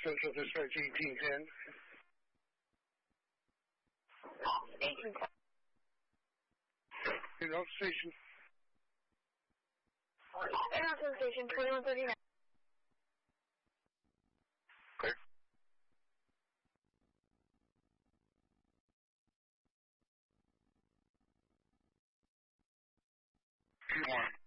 Central Dispatch 1810. 1810. Air Station. Air Station 2139. Okay. Good morning.